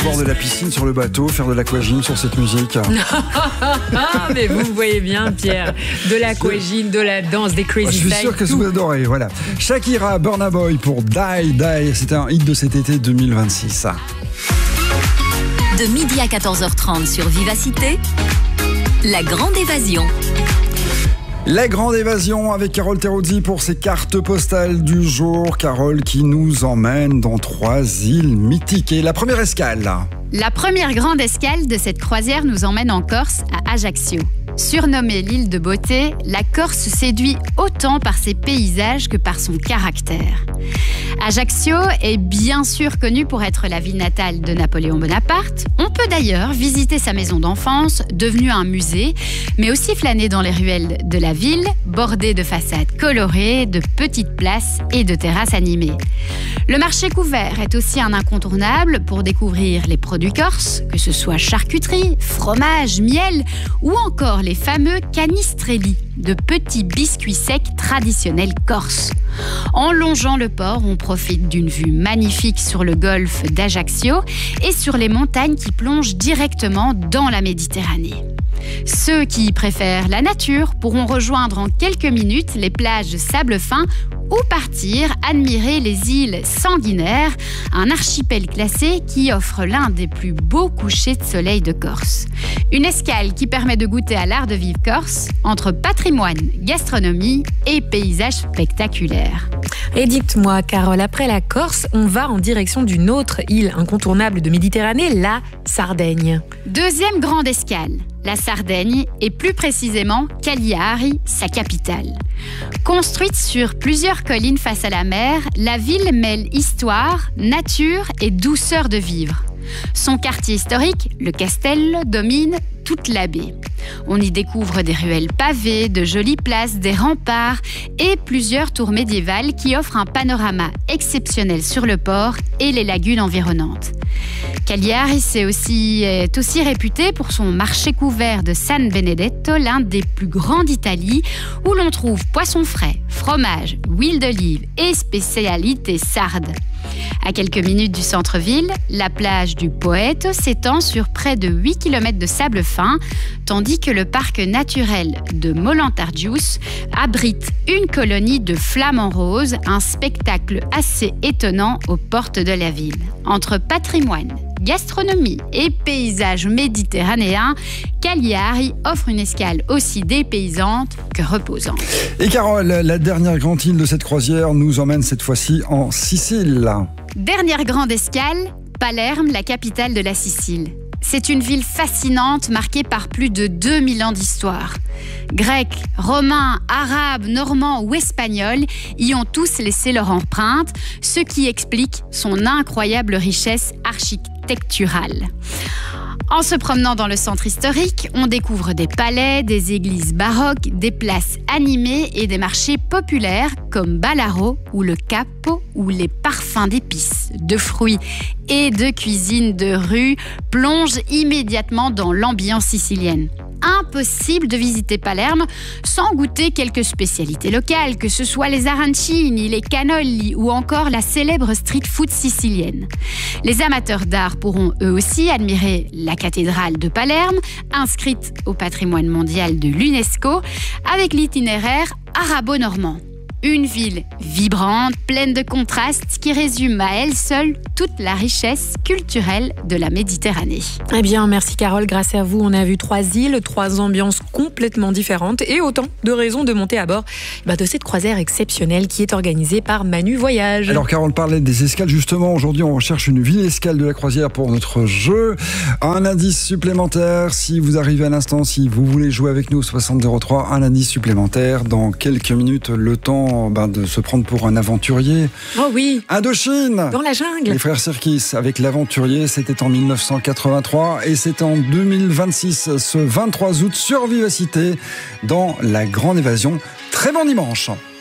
bord de la piscine, sur le bateau, faire de l'aquagym sur cette musique. Mais vous me voyez bien, Pierre. De l'aquagym, de la danse, des crazy style. Je suis sûr que vous adorez. Voilà. Shakira, Burna Boy pour Die Die. C'était un hit de cet été 2026. De midi à 14h30 sur Vivacité, la grande évasion. La grande évasion avec Carole Terruzzi pour ses cartes postales du jour. Carole qui nous emmène dans 3 îles mythiques. Et la première escale. La première grande escale de cette croisière nous emmène en Corse, à Ajaccio. Surnommée l'île de beauté, la Corse séduit autant par ses paysages que par son caractère. Ajaccio est bien sûr connue pour être la ville natale de Napoléon Bonaparte. On peut d'ailleurs visiter sa maison d'enfance, devenue un musée, mais aussi flâner dans les ruelles de la ville, bordées de façades colorées, de petites places et de terrasses animées. Le marché couvert est aussi un incontournable pour découvrir les produits corses, que ce soit charcuterie, fromage, miel ou encore les fameux canistrelli, de petits biscuits secs traditionnels corses. En longeant le port, on profite d'une vue magnifique sur le golfe d'Ajaccio et sur les montagnes qui plongent directement dans la Méditerranée. Ceux qui préfèrent la nature pourront rejoindre en quelques minutes les plages de sable fin ou partir admirer les îles Sanguinaires, un archipel classé qui offre l'un des plus beaux couchers de soleil de Corse. Une escale qui permet de goûter à l'art de vivre corse entre patrimoine, gastronomie et paysages spectaculaires. Et dites-moi, Carole, après la Corse, on va en direction d'une autre île incontournable de Méditerranée, la Sardaigne. Deuxième grande escale, la Sardaigne et plus précisément Cagliari, sa capitale. Construite sur plusieurs collines face à la mer, la ville mêle histoire, nature et douceur de vivre. Son quartier historique, le Castello, domine toute la baie. On y découvre des ruelles pavées, de jolies places, des remparts et plusieurs tours médiévales qui offrent un panorama exceptionnel sur le port et les lagunes environnantes. Cagliari est aussi réputé pour son marché couvert de San Benedetto, l'un des plus grands d'Italie, où l'on trouve poissons frais, fromage, huile d'olive et spécialités sardes. À quelques minutes du centre-ville, la plage du Poetto s'étend sur près de 8 km de sable fin, tandis que le parc naturel de Molantargius abrite une colonie de flamants roses, un spectacle assez étonnant aux portes de la ville. Entre patrimoine, gastronomie et paysages méditerranéens, Cagliari offre une escale aussi dépaysante que reposante. Et Carole, la dernière grande île de cette croisière nous emmène cette fois-ci en Sicile. Dernière grande escale, Palerme, la capitale de la Sicile. C'est une ville fascinante marquée par plus de 2000 ans d'histoire. Grecs, romains, arabes, normands ou espagnols y ont tous laissé leur empreinte, ce qui explique son incroyable richesse architecturale. En se promenant dans le centre historique, on découvre des palais, des églises baroques, des places animées et des marchés populaires comme Ballarò ou le Capo, où les parfums d'épices, de fruits et de cuisine de rue plongent immédiatement dans l'ambiance sicilienne. Impossible de visiter Palerme sans goûter quelques spécialités locales, que ce soit les arancini, les cannoli ou encore la célèbre street food sicilienne. Les amateurs d'art pourront eux aussi admirer la cathédrale de Palerme, inscrite au patrimoine mondial de l'UNESCO, avec l'itinéraire arabo-normand. Une ville vibrante, pleine de contrastes, qui résume à elle seule toute la richesse culturelle de la Méditerranée. Eh bien, merci Carole, grâce à vous, on a vu 3 îles, 3 ambiances complètement différentes et autant de raisons de monter à bord de cette croisière exceptionnelle qui est organisée par Manu Voyage. Alors Carole parlait des escales, justement, aujourd'hui on recherche une ville escale de la croisière pour notre jeu. Un indice supplémentaire, si vous arrivez à l'instant, si vous voulez jouer avec nous, 6003, un indice supplémentaire dans quelques minutes, le temps de se prendre pour un aventurier. Oh oui. Indochine. Dans la jungle. Les frères Sirkis avec l'aventurier, c'était en 1983 et c'est en 2026, ce 23 août sur Vivacité, dans la grande évasion. Très bon dimanche.